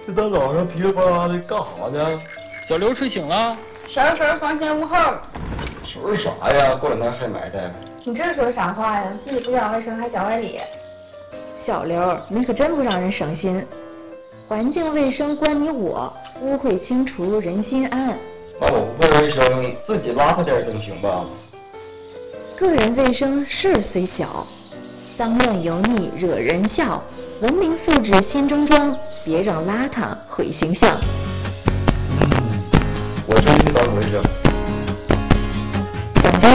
这大早上噼里啪啦的干啥呢？ 小刘睡醒了。 婶婶，房前屋后。 收拾啥呀？过两天还埋汰。 你这说啥话呀？自己不讲卫生还讲外理。 小刘，你可真不让人省心。环境卫生关你我，污秽清除人心安。 那我不会卫生，自己邋遢点总行吧？ 个人卫生事虽小，脏乱油腻惹人笑。文明素质心中装，别让邋遢毁形象。 我真去当卫生。